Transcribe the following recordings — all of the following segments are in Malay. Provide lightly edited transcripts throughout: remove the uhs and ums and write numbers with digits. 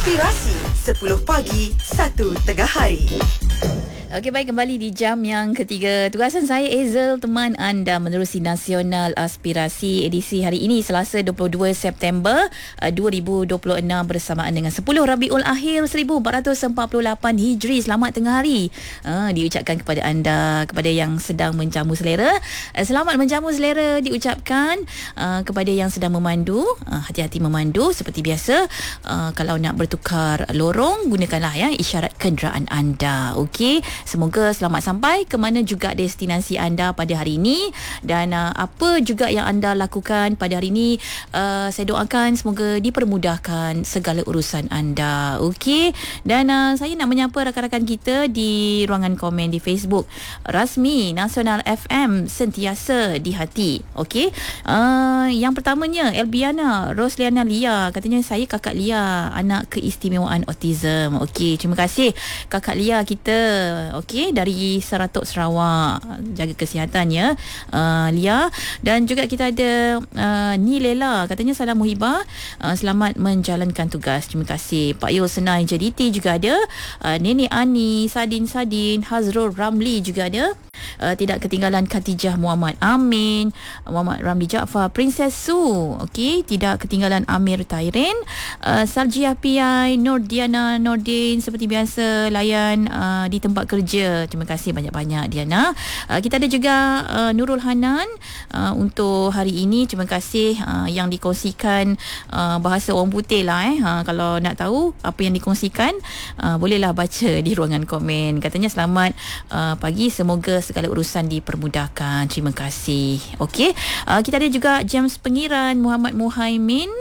Aspirasi 10 pagi 1 tengah hari. Okey, baik, kembali di jam yang ketiga. Tugasan saya Ezel, teman anda menerusi Nasional Aspirasi edisi hari ini Selasa 22 September 2026 bersamaan dengan 10 Rabiul Akhir 1448 Hijri. Selamat tengah hari diucapkan kepada anda, kepada yang sedang menjamu selera. Selamat menjamu selera diucapkan kepada yang sedang memandu. Hati-hati memandu seperti biasa. Kalau nak bertukar lorong, gunakanlah isyarat kenderaan anda. Okey, semoga selamat sampai ke mana juga destinasi anda pada hari ini, dan apa juga yang anda lakukan pada hari ini, saya doakan semoga dipermudahkan segala urusan anda. Okey, dan saya nak menyapa rakan-rakan kita di ruangan komen di Facebook rasmi Nasional FM, sentiasa di hati. Okey, yang pertamanya Elbiana Rosliana Lia, katanya saya kakak Lia, anak keistimewaan autism. Okey, terima kasih kakak Lia kita. Okey, dari Seratok, Sarawak. Jaga kesihatan ya, Lia. Dan juga kita ada Ni Lela, katanya salam Muhibah, selamat menjalankan tugas. Terima kasih. Pak Yul Senai JDT juga ada. Nenek Ani, Sadin Hazrul Ramli juga ada. Tidak ketinggalan Khatijah Muhammad Amin, Muhammad Ramli Jaafar, Princess Su. Okey, tidak ketinggalan Amir Tairin, Sarjiah PI, Nordiana Nordin, seperti biasa layan di tempat kerja. Terima kasih banyak-banyak Diana. Kita ada juga Nurul Hanan untuk hari ini. Terima kasih yang dikongsikan bahasa orang putih lah. Kalau nak tahu apa yang dikongsikan, bolehlah baca di ruangan komen. Katanya selamat pagi, semoga segala urusan dipermudahkan. Terima kasih. Okey, kita ada juga James Pengiran, Muhammad Muhaimin.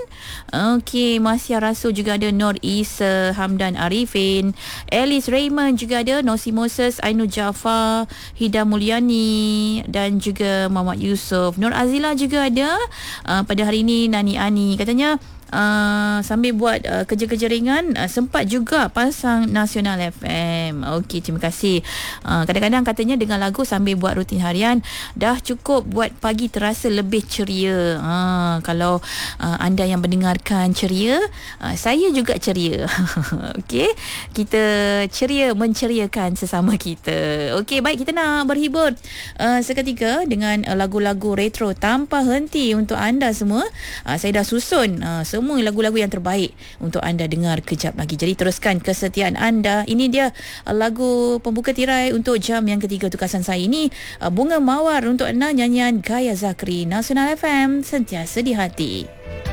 Okey, Masya Rasul juga ada, Nur Isa Hamdan Arifin, Alice Raymond juga ada, Nosi Moses, Ainul Jaafar, Hida Mulyani, dan juga Muhammad Yusof. Nur Azila juga ada pada hari ini. Nani Ani katanya sambil buat kerja-kerja ringan, sempat juga pasang Nasional FM. Okey, terima kasih. Kadang-kadang katanya dengan lagu sambil buat rutin harian dah cukup buat pagi terasa lebih ceria. Kalau anda yang mendengarkan ceria, saya juga ceria. Okey, kita ceria menceriakan sesama kita. Okey, baik, kita nak berhibur seketika dengan lagu-lagu retro tanpa henti untuk anda semua. Saya dah susun semua lagu-lagu yang terbaik untuk anda dengar kejap lagi. Jadi teruskan kesetiaan anda. Ini dia lagu pembuka tirai untuk jam yang ketiga tugasan saya ini. Bunga Mawar untuk anda, nyanyian Gaya Zakri. Nasional FM, sentiasa di hati.